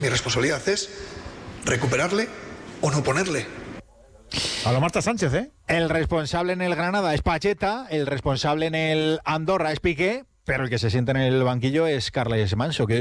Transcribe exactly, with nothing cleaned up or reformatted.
Mi responsabilidad es recuperarle o no ponerle. A lo Marta Sánchez, ¿eh? El responsable en el Granada es Pacheta, el responsable en el Andorra es Piqué, pero el que se sienta en el banquillo es Carles Manso, que